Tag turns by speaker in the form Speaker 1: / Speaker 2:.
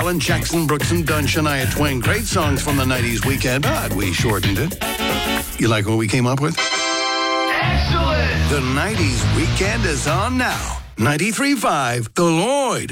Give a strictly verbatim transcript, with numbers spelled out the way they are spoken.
Speaker 1: Alan, Jackson, Brooks, and Dunn, Shania Twain. Great songs from the nineties weekend, but we shortened it. You like what we came up with?
Speaker 2: Excellent!
Speaker 1: The nineties weekend is on now. ninety-three point five, The Lloyd.